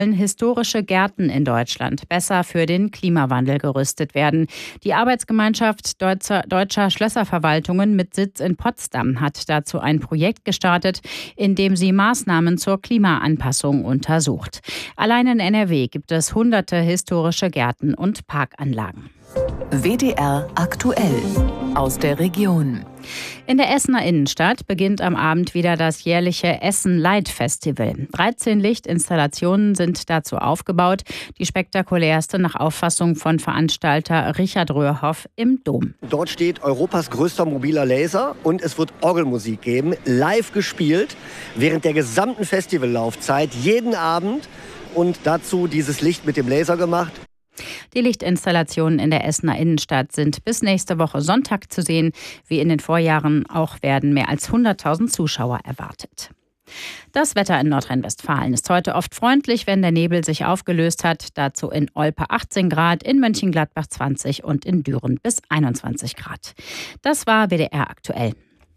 Historische Gärten in Deutschland besser für den Klimawandel gerüstet werden. Die Arbeitsgemeinschaft deutscher Schlösserverwaltungen mit Sitz in Potsdam hat dazu ein Projekt gestartet, in dem sie Maßnahmen zur Klimaanpassung untersucht. Allein in NRW gibt es hunderte historische Gärten und Parkanlagen. WDR aktuell aus der Region. In der Essener Innenstadt beginnt am Abend wieder das jährliche Essen Light Festival. 13 Lichtinstallationen sind dazu aufgebaut, die spektakulärste nach Auffassung von Veranstalter Richard Röhrhoff im Dom. Dort steht Europas größter mobiler Laser und es wird Orgelmusik geben, live gespielt, während der gesamten Festivallaufzeit, jeden Abend, und dazu dieses Licht mit dem Laser gemacht. Die Lichtinstallationen in der Essener Innenstadt sind bis nächste Woche Sonntag zu sehen. Wie in den Vorjahren auch werden mehr als 100.000 Zuschauer erwartet. Das Wetter in Nordrhein-Westfalen ist heute oft freundlich, wenn der Nebel sich aufgelöst hat. Dazu in Olpe 18 Grad, in Mönchengladbach 20 und in Düren bis 21 Grad. Das war WDR aktuell.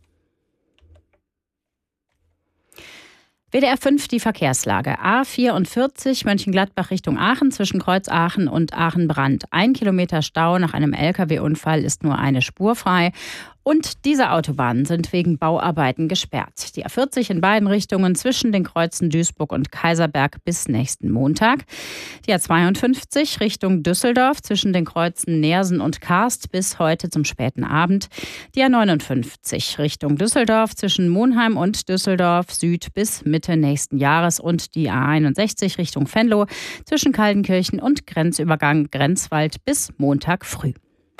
WDR 5 die Verkehrslage. A44 Mönchengladbach Richtung Aachen zwischen Kreuz Aachen und Aachen-Brand. 1 Kilometer Stau nach einem Lkw-Unfall, ist nur eine Spur frei. Und diese Autobahnen sind wegen Bauarbeiten gesperrt. Die A40 in beiden Richtungen zwischen den Kreuzen Duisburg und Kaiserberg bis nächsten Montag. Die A52 Richtung Düsseldorf zwischen den Kreuzen Neersen und Karst bis heute zum späten Abend. Die A59 Richtung Düsseldorf zwischen Monheim und Düsseldorf Süd bis Mitte nächsten Jahres. Und die A61 Richtung Venlo zwischen Kaldenkirchen und Grenzübergang Grenzwald bis Montag früh.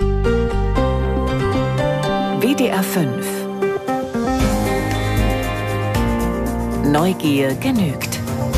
WDR 5 Neugier genügt.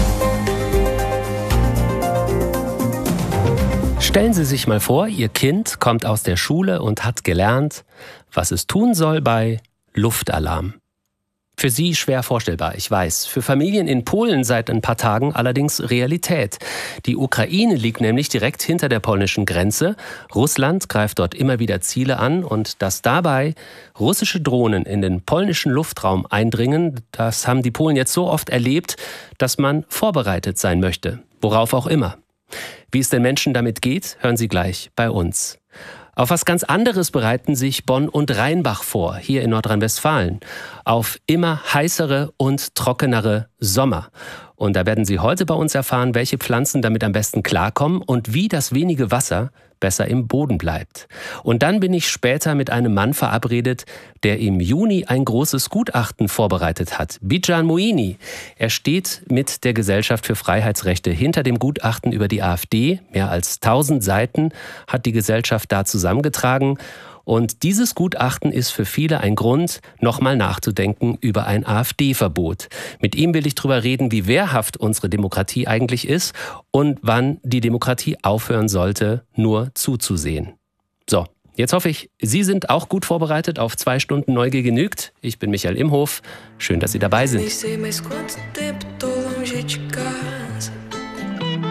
Stellen Sie sich mal vor, Ihr Kind kommt aus der Schule und hat gelernt, was es tun soll bei Luftalarm. Für Sie schwer vorstellbar, ich weiß. Für Familien in Polen seit ein paar Tagen allerdings Realität. Die Ukraine liegt nämlich direkt hinter der polnischen Grenze. Russland greift dort immer wieder Ziele an und dass dabei russische Drohnen in den polnischen Luftraum eindringen, das haben die Polen jetzt so oft erlebt, dass man vorbereitet sein möchte. Worauf auch immer. Wie es den Menschen damit geht, hören Sie gleich bei uns. Auf was ganz anderes bereiten sich Bonn und Rheinbach vor, hier in Nordrhein-Westfalen. Auf immer heißere und trockenere Sommer. Und da werden Sie heute bei uns erfahren, welche Pflanzen damit am besten klarkommen und wie das wenige Wasser besser im Boden bleibt. Und dann bin ich später mit einem Mann verabredet, der im Juni ein großes Gutachten vorbereitet hat. Bijan Moini. Er steht mit der Gesellschaft für Freiheitsrechte hinter dem Gutachten über die AfD. Mehr als 1000 Seiten hat die Gesellschaft da zusammengetragen. Und dieses Gutachten ist für viele ein Grund, nochmal nachzudenken über ein AfD-Verbot. Mit ihm will ich darüber reden, wie wehrhaft unsere Demokratie eigentlich ist und wann die Demokratie aufhören sollte, nur zuzusehen. So, jetzt hoffe ich, Sie sind auch gut vorbereitet auf 2 Stunden Neugier genügt. Ich bin Michael Imhof. Schön, dass Sie dabei sind.